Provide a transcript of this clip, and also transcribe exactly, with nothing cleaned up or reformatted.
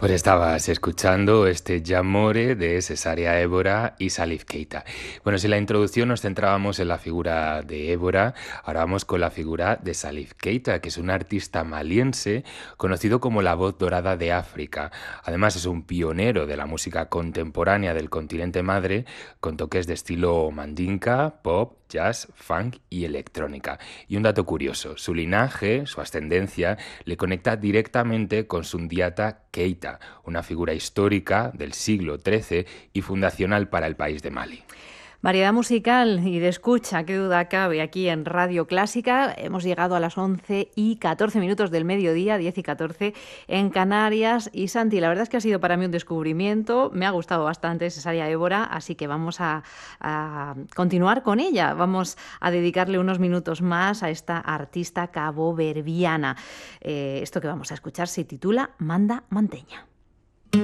Pues estabas escuchando este Jamore de Cesárea Évora y Salif Keita. Bueno, si en la introducción nos centrábamos en la figura de Évora, ahora vamos con la figura de Salif Keita, que es un artista maliense conocido como la voz dorada de África. Además, es un pionero de la música contemporánea del continente madre, con toques de estilo mandinka, pop, jazz, funk y electrónica. Y un dato curioso, su linaje, su ascendencia, le conecta directamente con Sundiata Keita, una figura histórica del siglo trece y fundacional para el país de Mali. Variedad musical y de escucha, qué duda cabe, aquí en Radio Clásica. Hemos llegado a las once y catorce minutos del mediodía, diez y catorce en Canarias. Y Santi, la verdad es que ha sido para mí un descubrimiento, me ha gustado bastante Cesárea Évora, así que vamos a, a continuar con ella. Vamos a dedicarle unos minutos más a esta artista caboverdiana. Eh, esto que vamos a escuchar se titula Manda Manteña.